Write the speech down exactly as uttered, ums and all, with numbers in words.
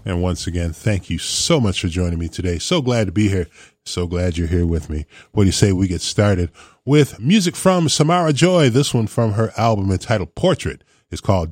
And once again, thank you so much for joining me today. So glad to be here. So glad you're here with me. What do you say we get started with music from Samara Joy? This one from her album entitled Portrait is called